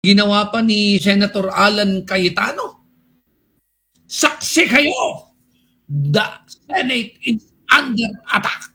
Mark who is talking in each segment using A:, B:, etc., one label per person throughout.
A: Ginawa pa ni Senator Alan Cayetano. Saksi kayo! The Senate is under attack.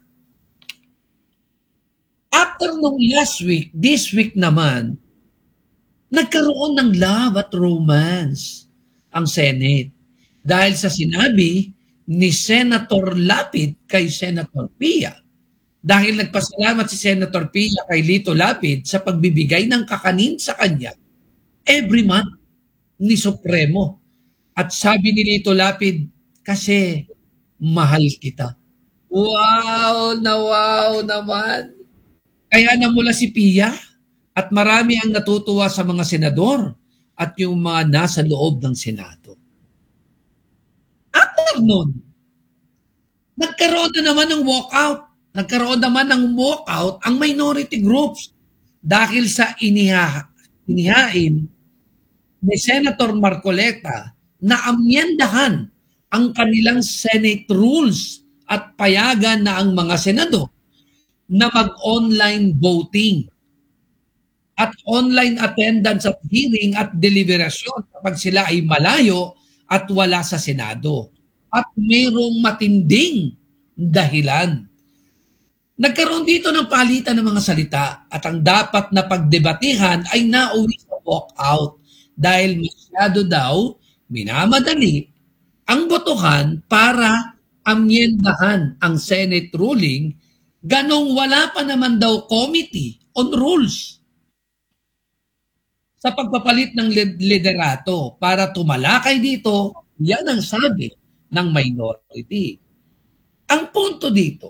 A: After nung last week, this week naman, nagkaroon ng love at romance ang Senate. Dahil sa sinabi ni Senator Lapid kay Senator Pia. Dahil nagpasalamat si Senator Pia kay Lito Lapid sa pagbibigay ng kakanin sa kanya every month ni Supremo. At sabi ni Lito Lapid, kasi mahal kita. Wow naman. Kaya namula si Pia at marami ang natutuwa sa mga senador at yung mga nasa loob ng Senado. After nun, nagkaroon na naman ng walkout. Nagkaroon naman ng walkout ang minority groups dahil sa inihain ni Senator Marcoleta na amyendahan ang kanilang Senate rules at payagan na ang mga senador na mag-online voting at online attendance at hearing at deliberasyon kapag sila ay malayo at wala sa Senado. At mayroong matinding dahilan. Nagkaroon dito ng palitan ng mga salita at ang dapat na pagdebatihan ay nauwi sa walkout dahil masyado daw minamadali ang botohan para amyendahan ang Senate ruling, ganong wala pa naman daw committee on rules sa pagpapalit ng liderato para tumalakay dito. Yan ang sabi ng minority. Ang punto dito,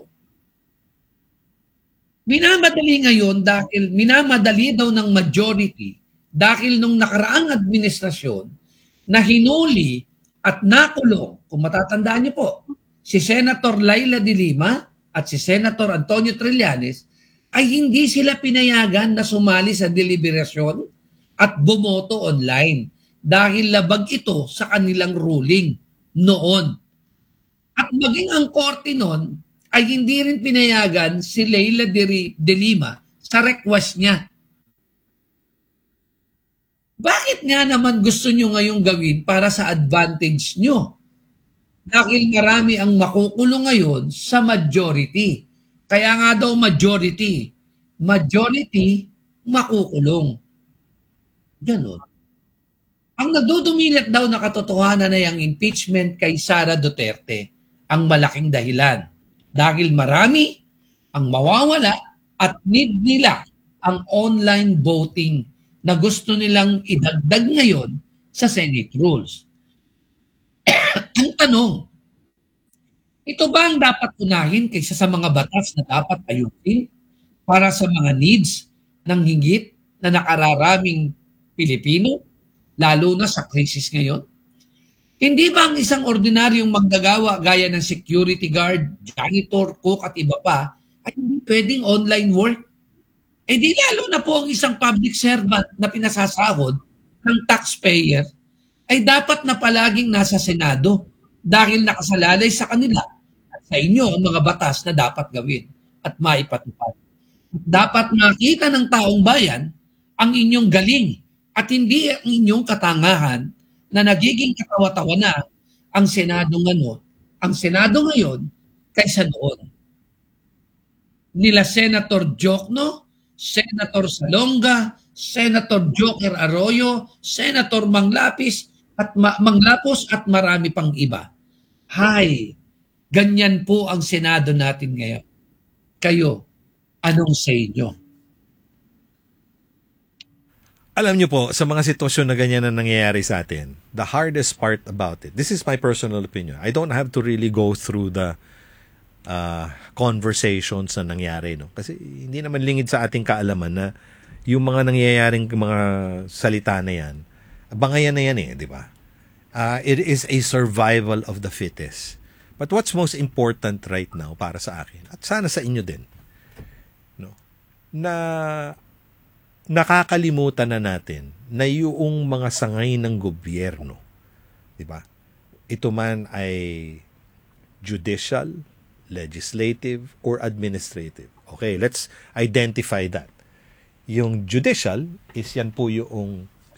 A: minamadali daw ng majority dahil nung nakaraang administrasyon na hinuli at nakulong, kung matatandaan niyo po, si Senator Laila de Lima at si Senator Antonio Trillanes, ay hindi sila pinayagan na sumali sa deliberasyon at bumoto online dahil labag ito sa kanilang ruling noon. At maging ang korte noon ay hindi rin pinayagan si Laila de Lima sa request niya. Bakit nga naman gusto nyo ngayong gawin para sa advantage nyo? Dahil marami ang makukulong ngayon sa majority. Kaya nga daw majority makukulong. Ganon. Ang nagdudumilit daw na katotohanan na yung impeachment kay Sara Duterte ang malaking dahilan. Dahil marami ang mawawala at need nila ang online voting na gusto nilang idagdag ngayon sa Senate rules. Ang tanong, ito ba ang dapat unahin kaysa sa mga batas na dapat ayusin para sa mga needs ng higit na nakararaming Pilipino, lalo na sa krisis ngayon? Hindi ba ang isang ordinaryong manggagawa gaya ng security guard, janitor, cook at iba pa ay hindi pwedeng online work? Eh di lalo na po ang isang public servant na pinasasahod ng taxpayer ay dapat na palaging nasa Senado dahil nakasalalay sa kanila at sa inyo ang mga batas na dapat gawin at maipatupad. Dapat makita ng taong bayan ang inyong galing at hindi ang inyong katangahan na nagiging katawa-tawa na ang Senado ngayon kaysa noon. Nila Senator Jokno, Senator Salonga, Senator Joker Arroyo, Senator Manglapos at marami pang iba. Hay, ganyan po ang Senado natin ngayon. Kayo, anong sa inyo?
B: Alam niyo po, sa mga sitwasyon na ganyan na nangyayari sa atin, the hardest part about it, this is my personal opinion. I don't have to really go through the conversations na nangyari, no? Kasi hindi naman lingid sa ating kaalaman na yung mga nangyayaring mga salita na yan, bangayan na yan di ba? It is a survival of the fittest. But what's most important right now para sa akin, at sana sa inyo din, no? Na nakakalimutan na natin na yung mga sangay ng gobyerno, di ba? Ito man ay judicial, legislative, or administrative. Okay, let's identify that. Yung judicial is yan po yung